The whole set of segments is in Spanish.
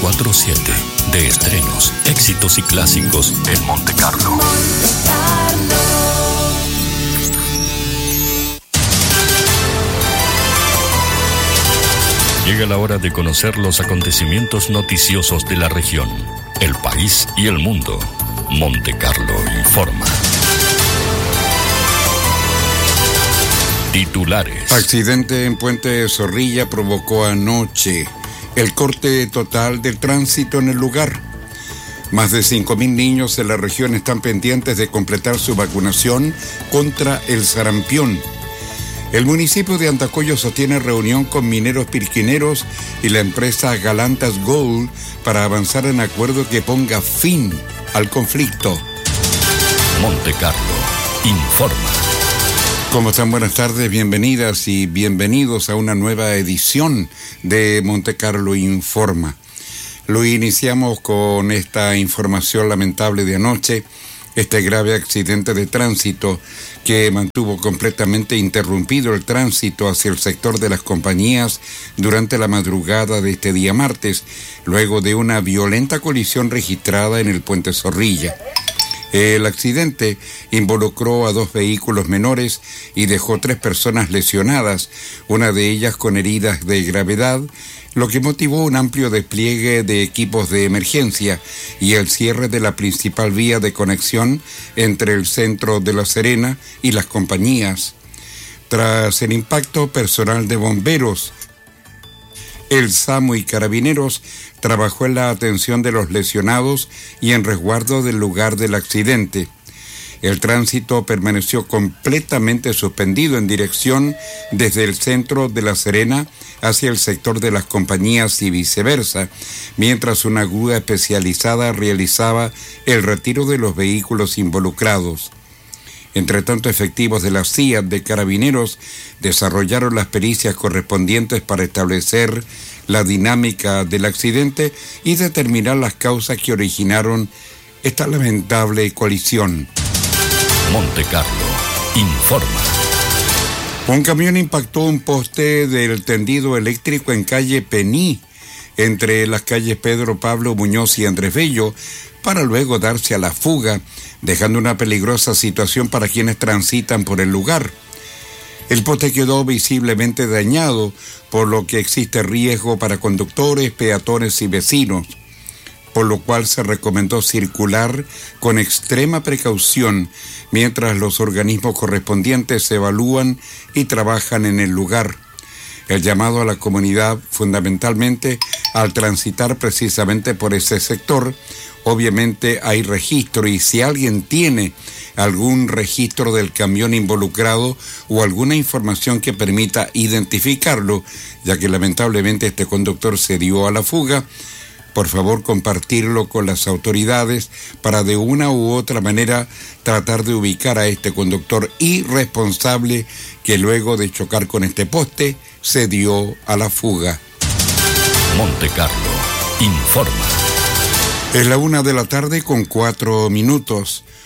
24/7 de estrenos, éxitos y clásicos en Monte Carlo. Llega la hora de conocer los acontecimientos noticiosos de la región, el país y el mundo. Monte Carlo informa. Titulares. Accidente en Puente Zorrilla provocó anoche el corte total del tránsito en el lugar. Más de 5.000 niños en la región están pendientes de completar su vacunación contra el sarampión. El municipio de Andacollo sostiene reunión con mineros pirquineros y la empresa Galantas Gold para avanzar en acuerdo que ponga fin al conflicto. Monte Carlo informa. ¿Cómo están? Buenas tardes, bienvenidas y bienvenidos a una nueva edición de Monte Carlo Informa. Lo iniciamos con esta información lamentable de anoche, este grave accidente de tránsito que mantuvo completamente interrumpido el tránsito hacia el sector de las compañías durante la madrugada de este día martes, luego de una violenta colisión registrada en el Puente Zorrilla. El accidente involucró a 2 vehículos menores y dejó 3 personas lesionadas, una de ellas con heridas de gravedad, lo que motivó un amplio despliegue de equipos de emergencia y el cierre de la principal vía de conexión entre el centro de La Serena y las compañías. Tras el impacto, personal de bomberos, el SAMU y carabineros trabajó en la atención de los lesionados y en resguardo del lugar del accidente. El tránsito permaneció completamente suspendido en dirección desde el centro de La Serena hacia el sector de las compañías y viceversa, mientras una grúa especializada realizaba el retiro de los vehículos involucrados. Entre tanto, efectivos de la CIA de Carabineros desarrollaron las pericias correspondientes para establecer la dinámica del accidente y determinar las causas que originaron esta lamentable colisión. Monte Carlo informa. Un camión impactó un poste del tendido eléctrico en calle Pení, entre las calles Pedro Pablo Muñoz y Andrés Bello, para luego darse a la fuga, dejando una peligrosa situación para quienes transitan por el lugar. El poste quedó visiblemente dañado, por lo que existe riesgo para conductores, peatones y vecinos, por lo cual se recomendó circular con extrema precaución mientras los organismos correspondientes evalúan y trabajan en el lugar. El llamado a la comunidad, fundamentalmente al transitar precisamente por ese sector, obviamente hay registro y si alguien tiene algún registro del camión involucrado o alguna información que permita identificarlo, ya que lamentablemente este conductor se dio a la fuga, por favor compartirlo con las autoridades para de una u otra manera tratar de ubicar a este conductor irresponsable que luego de chocar con este poste se dio a la fuga. Monte Carlo informa. Es la 1:04 p.m.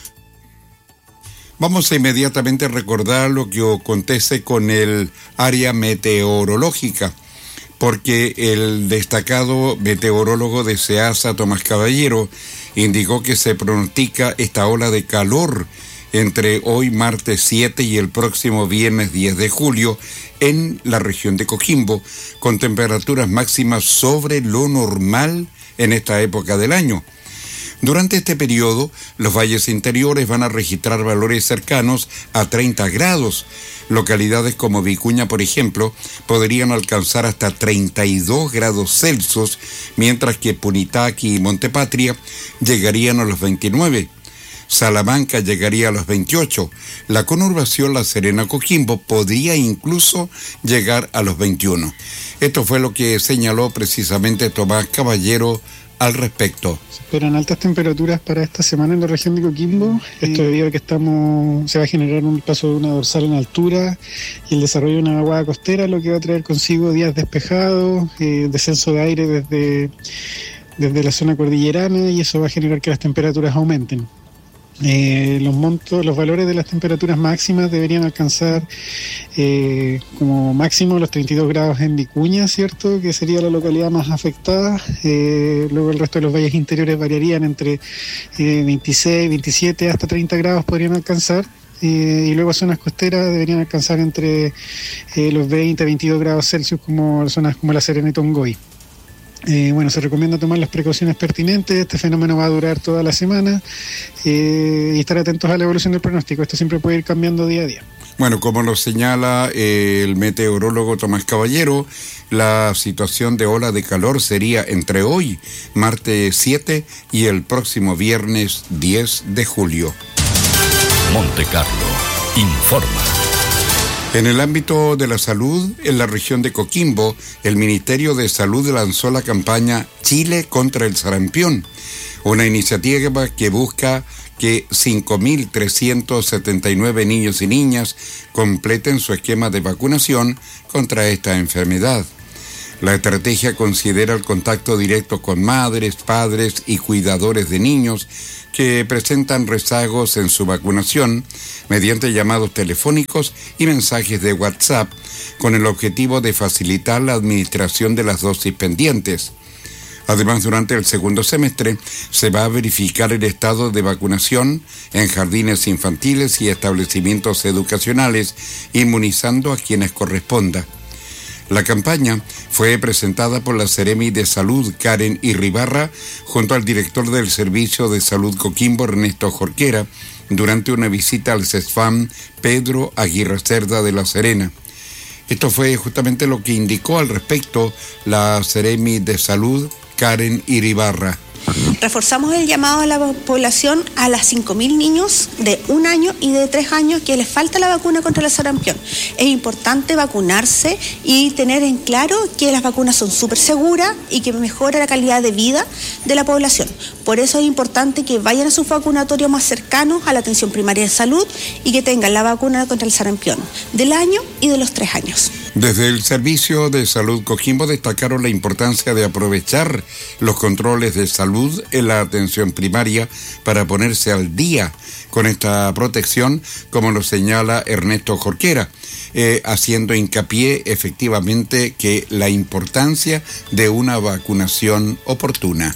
Vamos a inmediatamente recordar lo que acontece con el área meteorológica, porque el destacado meteorólogo de SEASA, Tomás Caballero, indicó que se pronostica esta ola de calor entre hoy martes 7 y el próximo viernes 10 de julio en la región de Coquimbo, con temperaturas máximas sobre lo normal en esta época del año. Durante este periodo, los valles interiores van a registrar valores cercanos a 30 grados. Localidades como Vicuña, por ejemplo, podrían alcanzar hasta 32 grados Celsius, mientras que Punitaqui y Montepatria llegarían a los 29. Salamanca llegaría a los 28. La conurbación La Serena Coquimbo podría incluso llegar a los 21. Esto fue lo que señaló precisamente Tomás Caballero al respecto. Se esperan altas temperaturas para esta semana en la región de Coquimbo. Esto debido a que se va a generar un paso de una dorsal en altura y el desarrollo de una vaguada costera, lo que va a traer consigo días despejados, descenso de aire desde la zona cordillerana, y eso va a generar que las temperaturas aumenten. Los valores de las temperaturas máximas deberían alcanzar como máximo los 32 grados en Vicuña, ¿cierto? Que sería la localidad más afectada. Luego el resto de los valles interiores variarían entre 26, 27 hasta 30 grados podrían alcanzar. Y luego zonas costeras deberían alcanzar entre los 20, 22 grados Celsius, como zonas como La Serena y Tongoy. Se recomienda tomar las precauciones pertinentes. Este fenómeno va a durar toda la semana y estar atentos a la evolución del pronóstico. Esto siempre puede ir cambiando día a día. Bueno, como lo señala el meteorólogo Tomás Caballero, la situación de ola de calor sería entre hoy, martes 7, y el próximo viernes 10 de julio. Monte Carlo informa. En el ámbito de la salud, en la región de Coquimbo, el Ministerio de Salud lanzó la campaña Chile contra el sarampión, una iniciativa que busca que 5.379 niños y niñas completen su esquema de vacunación contra esta enfermedad. La estrategia considera el contacto directo con madres, padres y cuidadores de niños que presentan rezagos en su vacunación mediante llamados telefónicos y mensajes de WhatsApp con el objetivo de facilitar la administración de las dosis pendientes. Además, durante el segundo semestre se va a verificar el estado de vacunación en jardines infantiles y establecimientos educacionales, inmunizando a quienes corresponda. La campaña fue presentada por la Seremi de Salud, Karen Irribarra, junto al director del Servicio de Salud Coquimbo, Ernesto Jorquera, durante una visita al CESFAM Pedro Aguirre Cerda de La Serena. Esto fue justamente lo que indicó al respecto la Seremi de Salud, Karen Iribarra. Reforzamos el llamado a la población, a las 5.000 niños de 1 año y de 3 años que les falta la vacuna contra el sarampión. Es importante vacunarse y tener en claro que las vacunas son súper seguras y que mejora la calidad de vida de la población. Por eso es importante que vayan a sus vacunatorios más cercanos a la atención primaria de salud y que tengan la vacuna contra el sarampión del año y de los 3 años. Desde el Servicio de Salud Coquimbo destacaron la importancia de aprovechar los controles de salud en la atención primaria para ponerse al día con esta protección, como lo señala Ernesto Jorquera, haciendo hincapié efectivamente que la importancia de una vacunación oportuna.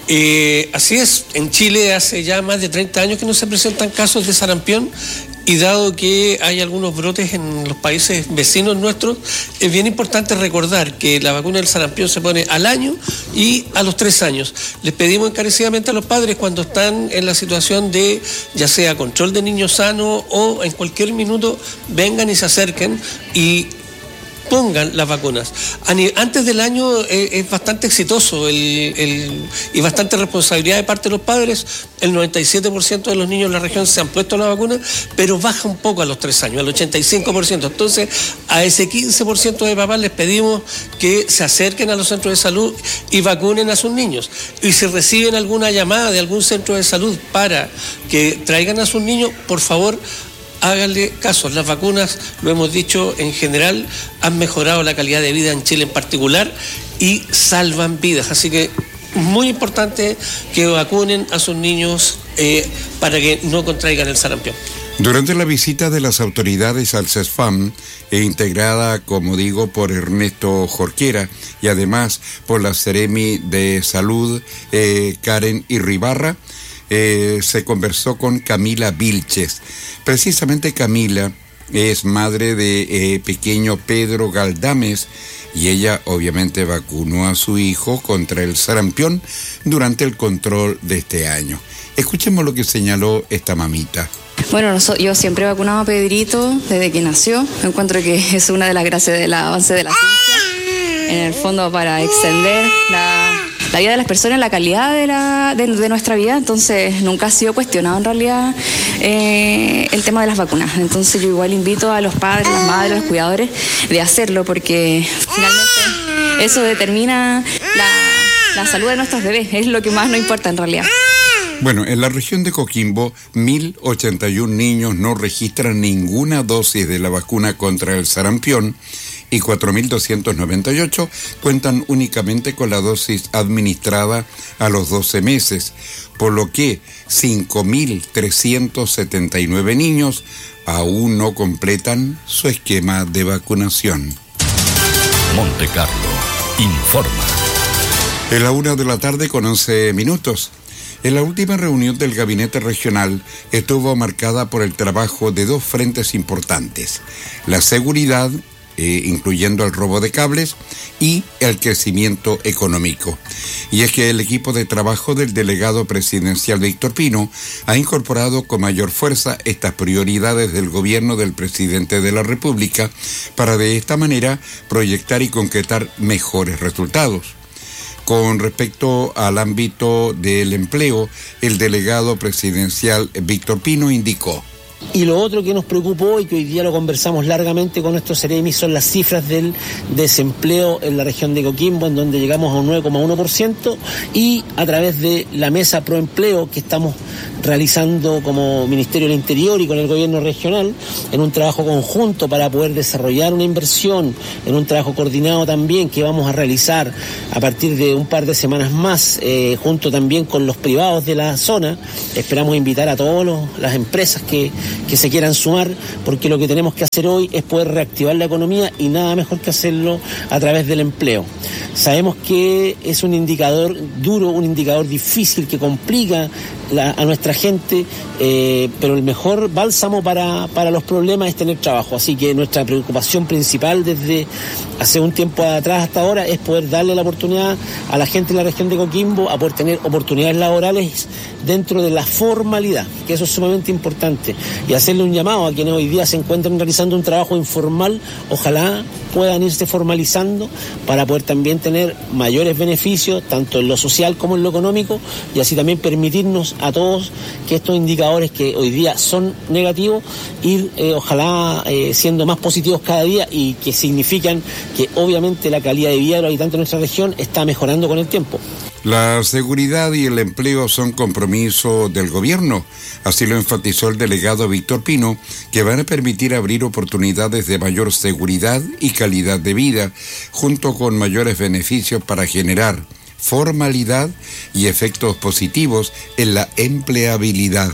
Así es, en Chile hace ya más de 30 años que no se presentan casos de sarampión, y dado que hay algunos brotes en los países vecinos nuestros, es bien importante recordar que la vacuna del sarampión se pone al año y a los 3 años. Les pedimos encarecidamente a los padres, cuando están en la situación de ya sea control de niños sanos o en cualquier minuto, vengan y se acerquen y pongan las vacunas. Antes del año es bastante exitoso y bastante responsabilidad de parte de los padres. El 97% de los niños en la región se han puesto la vacuna, pero baja un poco a los 3 años, al 85%. Entonces, a ese 15% de papás les pedimos que se acerquen a los centros de salud y vacunen a sus niños. Y si reciben alguna llamada de algún centro de salud para que traigan a sus niños, por favor, háganle caso. Las vacunas, lo hemos dicho, en general han mejorado la calidad de vida en Chile en particular y salvan vidas. Así que muy importante que vacunen a sus niños para que no contraigan el sarampión. Durante la visita de las autoridades al CESFAM, integrada, como digo, por Ernesto Jorquera y además por la Seremi de Salud, Karen Irribarra, se conversó con Camila Vilches. Precisamente Camila es madre de pequeño Pedro Galdames y ella obviamente vacunó a su hijo contra el sarampión durante el control de este año. Escuchemos lo que señaló esta mamita. Bueno, yo siempre he vacunado a Pedrito desde que nació. Encuentro que es una de las gracias del avance de la ciencia, en el fondo para extender la vida de las personas, la calidad de nuestra vida. Entonces nunca ha sido cuestionado en realidad el tema de las vacunas. Entonces yo igual invito a los padres, las madres, los cuidadores de hacerlo, porque finalmente eso determina la salud de nuestros bebés, es lo que más nos importa en realidad. Bueno, en la región de Coquimbo, 1.081 niños no registran ninguna dosis de la vacuna contra el sarampión y 4.298 cuentan únicamente con la dosis administrada a los 12 meses, por lo que 5.379 niños aún no completan su esquema de vacunación. Montecarlo informa. En la 1:11 p.m. En la última reunión del gabinete regional estuvo marcada por el trabajo de dos frentes importantes: la seguridad, incluyendo el robo de cables, y el crecimiento económico. Y es que el equipo de trabajo del delegado presidencial Víctor Pino ha incorporado con mayor fuerza estas prioridades del gobierno del presidente de la República para de esta manera proyectar y concretar mejores resultados. Con respecto al ámbito del empleo, el delegado presidencial Víctor Pino indicó: y lo otro que nos preocupó y que hoy día lo conversamos largamente con nuestro Ceremi son las cifras del desempleo en la región de Coquimbo, en donde llegamos a un 9,1%, y a través de la mesa Proempleo que estamos realizando como Ministerio del Interior y con el gobierno regional, en un trabajo conjunto para poder desarrollar una inversión, en un trabajo coordinado también que vamos a realizar a partir de un par de semanas más, junto también con los privados de la zona. Esperamos invitar a todas las empresas que se quieran sumar, porque lo que tenemos que hacer hoy es poder reactivar la economía, y nada mejor que hacerlo a través del empleo. Sabemos que es un indicador duro, un indicador difícil que complica a nuestra gente, pero el mejor bálsamo para los problemas es tener trabajo. Así que nuestra preocupación principal desde hace un tiempo atrás hasta ahora es poder darle la oportunidad a la gente de la región de Coquimbo a poder tener oportunidades laborales dentro de la formalidad, que eso es sumamente importante, y hacerle un llamado a quienes hoy día se encuentran realizando un trabajo informal, ojalá puedan irse formalizando para poder también tener mayores beneficios, tanto en lo social como en lo económico, y así también permitirnos a todos que estos indicadores que hoy día son negativos, ir ojalá siendo más positivos cada día, y que significan que obviamente la calidad de vida de los habitantes de nuestra región está mejorando con el tiempo. La seguridad y el empleo son compromiso del gobierno, así lo enfatizó el delegado Víctor Pino, que van a permitir abrir oportunidades de mayor seguridad y calidad de vida, junto con mayores beneficios para generar formalidad y efectos positivos en la empleabilidad.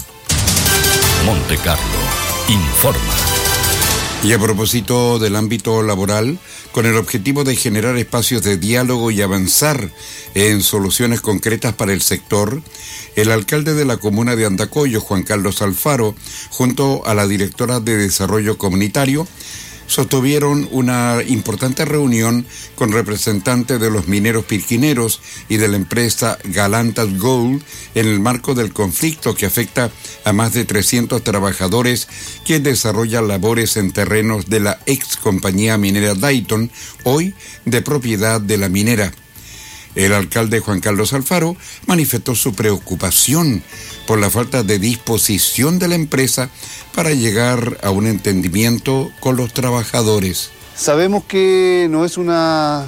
Montecarlo informa. Y a propósito del ámbito laboral, con el objetivo de generar espacios de diálogo y avanzar en soluciones concretas para el sector, el alcalde de la comuna de Andacollo, Juan Carlos Alfaro, junto a la directora de Desarrollo Comunitario, sostuvieron una importante reunión con representantes de los mineros pirquineros y de la empresa Galantas Gold en el marco del conflicto que afecta a más de 300 trabajadores que desarrollan labores en terrenos de la ex compañía minera Dayton, hoy de propiedad de la minera. El alcalde Juan Carlos Alfaro manifestó su preocupación por la falta de disposición de la empresa para llegar a un entendimiento con los trabajadores. Sabemos que no es una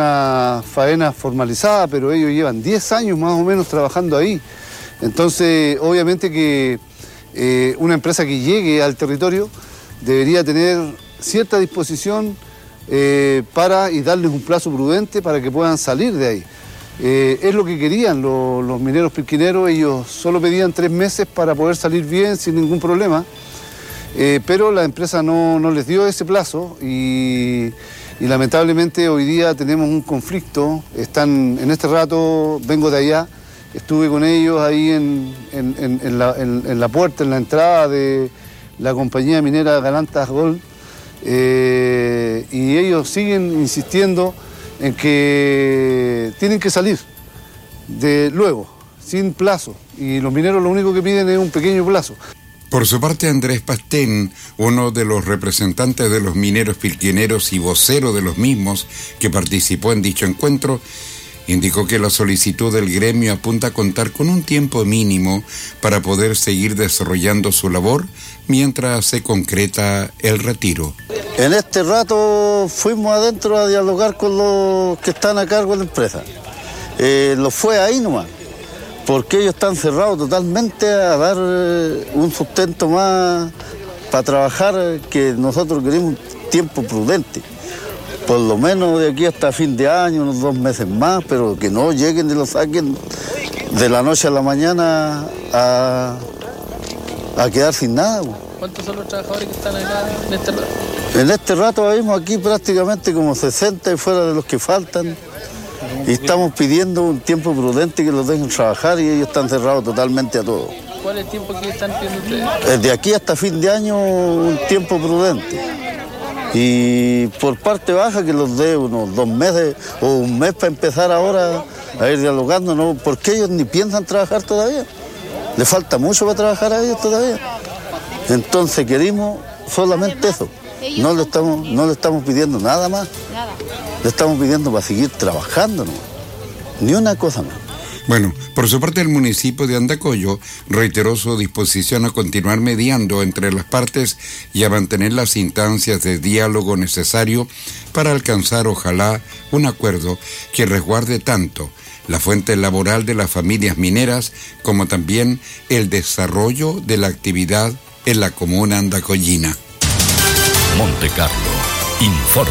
faena formalizada, pero ellos llevan 10 años más o menos trabajando ahí. Entonces, obviamente que una empresa que llegue al territorio debería tener cierta disposición y darles un plazo prudente para que puedan salir de ahí. Es lo que querían los mineros pirquineros. Ellos solo pedían 3 meses para poder salir bien sin ningún problema, pero la empresa no les dio ese plazo y lamentablemente hoy día tenemos un conflicto. Están en este rato, vengo de allá, estuve con ellos ahí en la puerta, en la entrada de la compañía minera Galantas Gold, y ellos siguen insistiendo en que tienen que salir de luego, sin plazo, y los mineros lo único que piden es un pequeño plazo. Por su parte, Andrés Pastén, uno de los representantes de los mineros pirquineros y vocero de los mismos que participó en dicho encuentro, indicó que la solicitud del gremio apunta a contar con un tiempo mínimo para poder seguir desarrollando su labor mientras se concreta el retiro. En este rato fuimos adentro a dialogar con los que están a cargo de la empresa. Los fue ahí nomás, porque ellos están cerrados totalmente a dar un sustento más para trabajar, que nosotros queremos un tiempo prudente. por lo menos de aquí hasta fin de año, unos 2 meses más, pero que no lleguen y lo saquen de la noche a la mañana a quedar sin nada. ¿Cuántos son los trabajadores que están acá en este rato? En este rato vimos aquí prácticamente como 60 y fuera de los que faltan. Y estamos pidiendo un tiempo prudente que los dejen trabajar y ellos están cerrados totalmente a todo. ¿Cuál es el tiempo que están pidiendo ustedes? Desde aquí hasta fin de año un tiempo prudente. Y por parte baja que los dé unos 2 meses o 1 mes para empezar ahora a ir dialogando, ¿no? Porque ellos ni piensan trabajar todavía. Le falta mucho para trabajar a ellos todavía. Entonces queremos solamente eso. No le estamos pidiendo nada más. Le estamos pidiendo para seguir trabajando, ¿no? Ni una cosa más. Bueno, por su parte el municipio de Andacollo reiteró su disposición a continuar mediando entre las partes y a mantener las instancias de diálogo necesario para alcanzar, ojalá, un acuerdo que resguarde tanto la fuente laboral de las familias mineras como también el desarrollo de la actividad en la comuna andacollina. Montecarlo informa.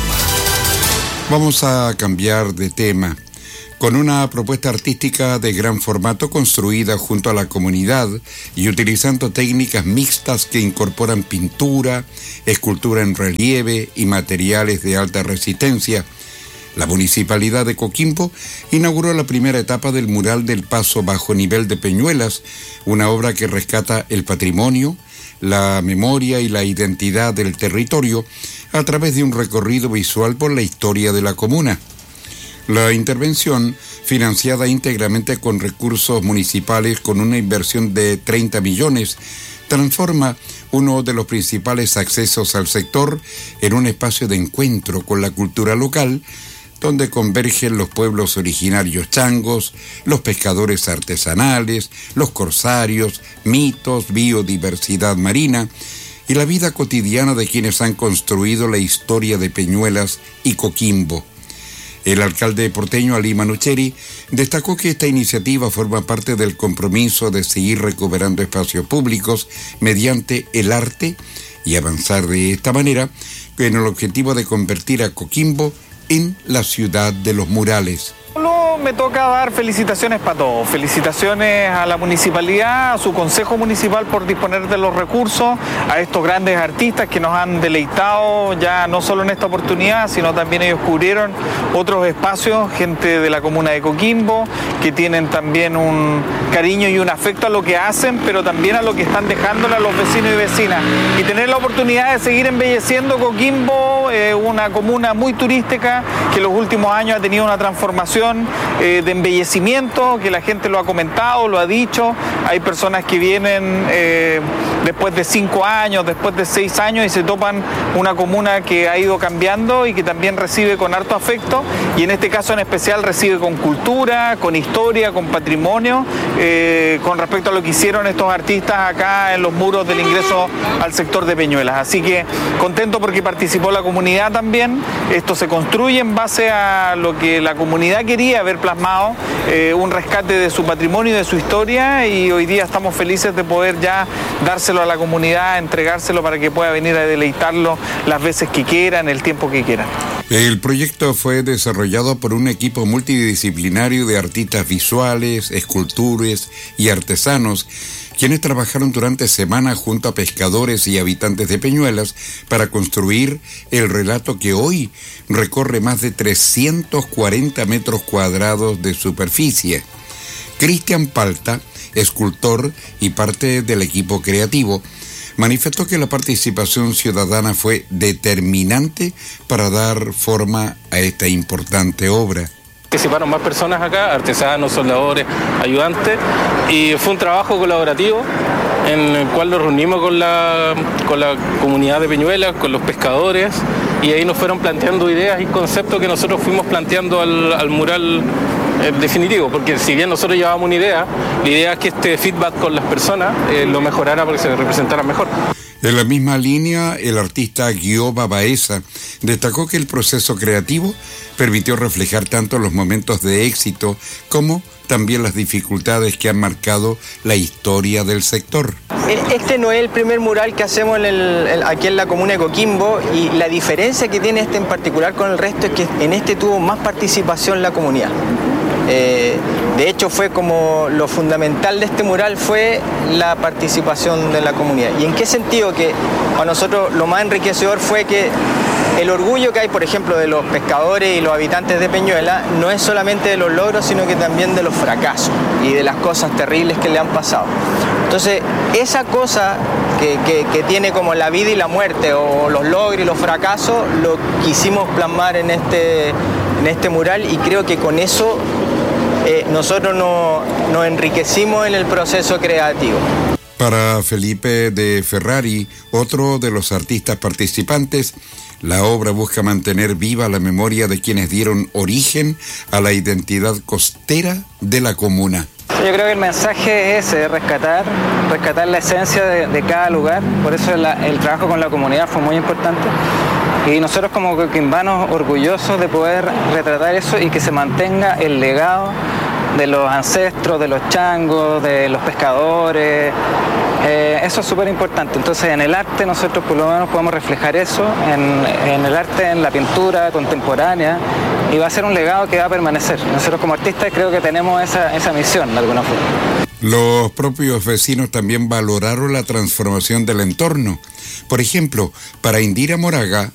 Vamos a cambiar de tema. Con una propuesta artística de gran formato construida junto a la comunidad y utilizando técnicas mixtas que incorporan pintura, escultura en relieve y materiales de alta resistencia, la Municipalidad de Coquimbo inauguró la primera etapa del mural del Paso Bajo Nivel de Peñuelas, una obra que rescata el patrimonio, la memoria y la identidad del territorio a través de un recorrido visual por la historia de la comuna. La intervención, financiada íntegramente con recursos municipales con una inversión de 30 millones, transforma uno de los principales accesos al sector en un espacio de encuentro con la cultura local, donde convergen los pueblos originarios changos, los pescadores artesanales, los corsarios, mitos, biodiversidad marina y la vida cotidiana de quienes han construido la historia de Peñuelas y Coquimbo. El alcalde porteño Ali Manucheri destacó que esta iniciativa forma parte del compromiso de seguir recuperando espacios públicos mediante el arte y avanzar de esta manera en el objetivo de convertir a Coquimbo en la ciudad de los murales. Me toca dar felicitaciones para todos, felicitaciones a la municipalidad, a su consejo municipal por disponer de los recursos, a estos grandes artistas que nos han deleitado ya no solo en esta oportunidad, sino también ellos cubrieron otros espacios, gente de la comuna de Coquimbo, que tienen también un cariño y un afecto a lo que hacen, pero también a lo que están dejándole a los vecinos y vecinas. Y tener la oportunidad de seguir embelleciendo Coquimbo, una comuna muy turística que en los últimos años ha tenido una transformación de embellecimiento, que la gente lo ha comentado, lo ha dicho. Hay personas que vienen después de 5 años, después de 6 años y se topan una comuna que ha ido cambiando y que también recibe con harto afecto, y en este caso en especial recibe con cultura, con historia, con patrimonio, con respecto a lo que hicieron estos artistas acá en los muros del ingreso al sector de Peñuelas. Así que contento porque participó la comunidad también. Esto se construye en base a lo que la comunidad quería ver plasmado, un rescate de su patrimonio y de su historia, y hoy día estamos felices de poder ya dárselo a la comunidad, entregárselo para que pueda venir a deleitarlo las veces que quieran, el tiempo que quieran. El proyecto fue desarrollado por un equipo multidisciplinario de artistas visuales, escultores y artesanos, quienes trabajaron durante semanas junto a pescadores y habitantes de Peñuelas para construir el relato que hoy recorre más de 340 metros cuadrados de superficie. Cristian Palta, escultor y parte del equipo creativo, manifestó que la participación ciudadana fue determinante para dar forma a esta importante obra. Participaron más personas acá, artesanos, soldadores, ayudantes, y fue un trabajo colaborativo en el cual nos reunimos con la comunidad de Peñuelas, con los pescadores, y ahí nos fueron planteando ideas y conceptos que nosotros fuimos planteando al mural definitivo, porque si bien nosotros llevábamos una idea, la idea es que este feedback con las personas lo mejorara para que se representara mejor. En la misma línea, el artista Guioba Baeza destacó que el proceso creativo permitió reflejar tanto los momentos de éxito como también las dificultades que han marcado la historia del sector. Este no es el primer mural que hacemos aquí en la comuna de Coquimbo, y la diferencia que tiene este en particular con el resto es que en este tuvo más participación la comunidad. De hecho, fue como lo fundamental de este mural fue la participación de la comunidad. ¿Y en qué sentido? Que para nosotros lo más enriquecedor fue que el orgullo que hay, por ejemplo, de los pescadores y los habitantes de Peñuela no es solamente de los logros, sino que también de los fracasos y de las cosas terribles que le han pasado. Entonces, esa cosa que tiene como la vida y la muerte, o los logros y los fracasos, lo quisimos plasmar en este mural, y creo que con eso nosotros nos enriquecimos en el proceso creativo. Para Felipe de Ferrari, otro de los artistas participantes, la obra busca mantener viva la memoria de quienes dieron origen a la identidad costera de la comuna. Yo creo que el mensaje es ese, rescatar la esencia de cada lugar. Por eso el trabajo con la comunidad fue muy importante. Y nosotros como coquimbanos orgullosos de poder retratar eso y que se mantenga el legado de los ancestros, de los changos, de los pescadores. Eso es súper importante. Entonces en el arte nosotros por lo menos podemos reflejar eso, en el arte, en la pintura contemporánea, y va a ser un legado que va a permanecer. Nosotros como artistas creo que tenemos esa misión de alguna forma. Los propios vecinos también valoraron la transformación del entorno. Por ejemplo, para Indira Moraga,